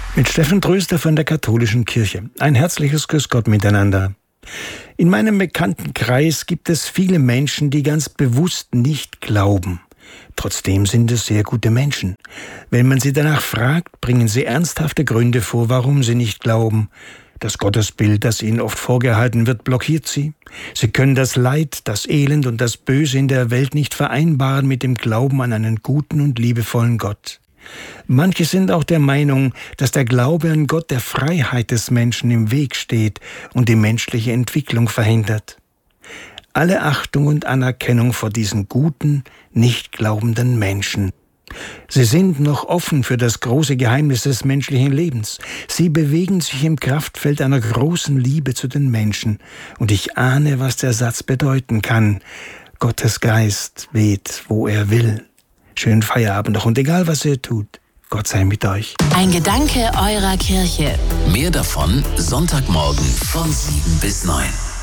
Mit Steffen Tröster von der Katholischen Kirche. Ein herzliches Grüß Gott miteinander. In meinem Bekanntenkreis gibt es viele Menschen, die ganz bewusst nicht glauben. Trotzdem sind es sehr gute Menschen. Wenn man sie danach fragt, bringen sie ernsthafte Gründe vor, warum sie nicht glauben. Das Gottesbild, das ihnen oft vorgehalten wird, blockiert sie. Sie können das Leid, das Elend und das Böse in der Welt nicht vereinbaren mit dem Glauben an einen guten und liebevollen Gott. Manche sind auch der Meinung, dass der Glaube an Gott der Freiheit des Menschen im Weg steht und die menschliche Entwicklung verhindert. Alle Achtung und Anerkennung vor diesen guten, nicht glaubenden Menschen. Sie sind noch offen für das große Geheimnis des menschlichen Lebens. Sie bewegen sich im Kraftfeld einer großen Liebe zu den Menschen. Und ich ahne, was der Satz bedeuten kann. Gottes Geist weht, wo er will. Schönen Feierabend noch und egal, was ihr tut, Gott sei mit euch. Ein Gedanke eurer Kirche. Mehr davon Sonntagmorgen von 7 bis 9.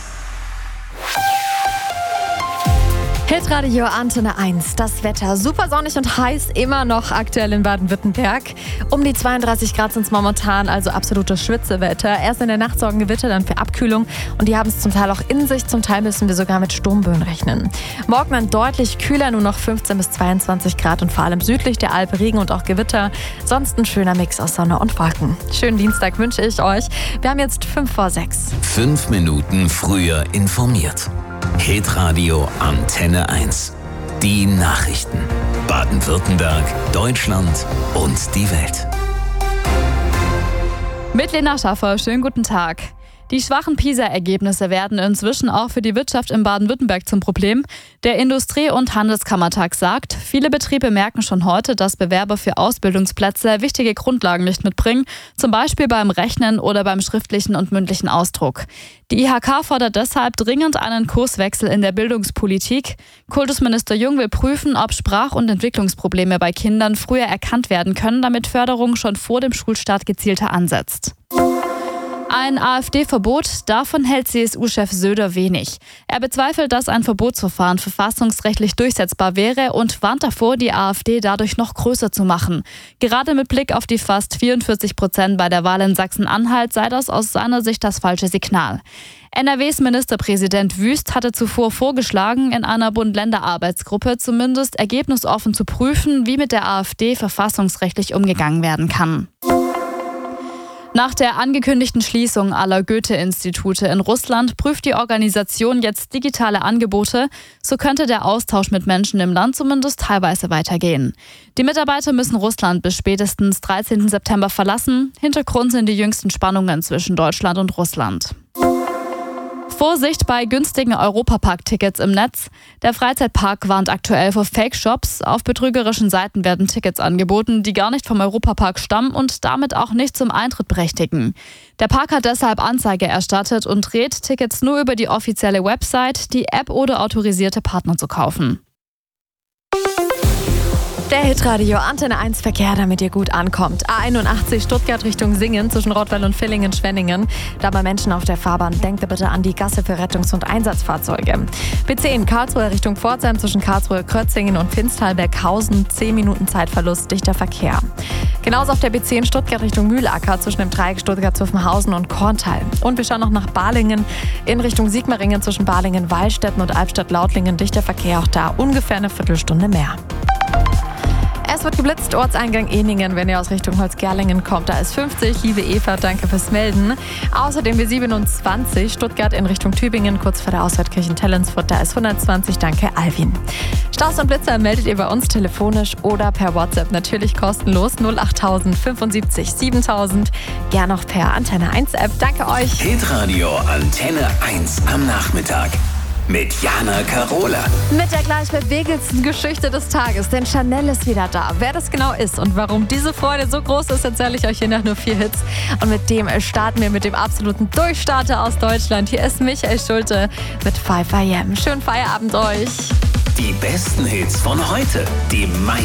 Hitradio Antenne 1. Das Wetter super sonnig und heiß, immer noch aktuell in Baden-Württemberg. Um die 32 Grad sind es momentan, also absolutes Schwitzewetter. Erst in der Nacht sorgen Gewitter dann für Abkühlung und die haben es zum Teil auch in sich. Zum Teil müssen wir sogar mit Sturmböen rechnen. Morgen dann deutlich kühler, nur noch 15 bis 22 Grad und vor allem südlich der Alp Regen und auch Gewitter. Sonst ein schöner Mix aus Sonne und Wolken. Schönen Dienstag wünsche ich euch. Wir haben jetzt 5 vor 6. 5 Minuten früher informiert. Hitradio Antenne 1. Die Nachrichten. Baden-Württemberg, Deutschland und die Welt. Mit Lena Schaffer, schönen guten Tag. Die schwachen PISA-Ergebnisse werden inzwischen auch für die Wirtschaft in Baden-Württemberg zum Problem. Der Industrie- und Handelskammertag sagt, viele Betriebe merken schon heute, dass Bewerber für Ausbildungsplätze wichtige Grundlagen nicht mitbringen, zum Beispiel beim Rechnen oder beim schriftlichen und mündlichen Ausdruck. Die IHK fordert deshalb dringend einen Kurswechsel in der Bildungspolitik. Kultusminister Jung will prüfen, ob Sprach- und Entwicklungsprobleme bei Kindern früher erkannt werden können, damit Förderung schon vor dem Schulstart gezielter ansetzt. Ein AfD-Verbot, davon hält CSU-Chef Söder wenig. Er bezweifelt, dass ein Verbotsverfahren verfassungsrechtlich durchsetzbar wäre und warnt davor, die AfD dadurch noch größer zu machen. Gerade mit Blick auf die fast 44% bei der Wahl in Sachsen-Anhalt sei das aus seiner Sicht das falsche Signal. NRWs Ministerpräsident Wüst hatte zuvor vorgeschlagen, in einer Bund-Länder-Arbeitsgruppe zumindest ergebnisoffen zu prüfen, wie mit der AfD verfassungsrechtlich umgegangen werden kann. Nach der angekündigten Schließung aller Goethe-Institute in Russland prüft die Organisation jetzt digitale Angebote. So könnte der Austausch mit Menschen im Land zumindest teilweise weitergehen. Die Mitarbeiter müssen Russland bis spätestens 13. September verlassen. Hintergrund sind die jüngsten Spannungen zwischen Deutschland und Russland. Vorsicht bei günstigen Europapark-Tickets im Netz. Der Freizeitpark warnt aktuell vor Fake-Shops. Auf betrügerischen Seiten werden Tickets angeboten, die gar nicht vom Europapark stammen und damit auch nicht zum Eintritt berechtigen. Der Park hat deshalb Anzeige erstattet und rät, Tickets nur über die offizielle Website, die App oder autorisierte Partner zu kaufen. Der Hitradio Antenne 1 Verkehr, damit ihr gut ankommt. A81 Stuttgart Richtung Singen zwischen Rottweil und Villingen-Schwenningen. Da bei Menschen auf der Fahrbahn, denkt bitte an die Gasse für Rettungs- und Einsatzfahrzeuge. B10 Karlsruhe Richtung Pforzheim zwischen Karlsruhe-Krötzingen und Finstal-Berghausen. 10 Minuten Zeitverlust, dichter Verkehr. Genauso auf der B10 Stuttgart Richtung Mühlacker zwischen dem Dreieck Stuttgart-Zuffenhausen und Korntal. Und wir schauen noch nach Balingen in Richtung Sigmaringen zwischen Balingen-Wallstätten und Albstadt-Lautlingen. Dichter Verkehr, auch da ungefähr eine Viertelstunde mehr. Es wird geblitzt, Ortseingang Ehningen, wenn ihr aus Richtung Holzgerlingen kommt. Da ist 50, liebe Eva, danke fürs Melden. Außerdem B27, Stuttgart in Richtung Tübingen, kurz vor der Ausfahrt Kirchen-Tellensfurt, da ist 120, danke Alvin. Staus und Blitzer meldet ihr bei uns telefonisch oder per WhatsApp, natürlich kostenlos, 08000 75 7000, gern auch per Antenne 1 App. Danke euch. Hitradio Antenne 1 am Nachmittag. Mit Jana Karola. Mit der gleich bewegendsten Geschichte des Tages, denn Chanel ist wieder da. Wer das genau ist und warum diese Freude so groß ist, erzähle ich euch hier nach nur 4 Hits. Und mit dem starten wir mit dem absoluten Durchstarter aus Deutschland. Hier ist Michael Schulte mit 5 AM. Schönen Feierabend euch. Die besten Hits von heute. Die meisten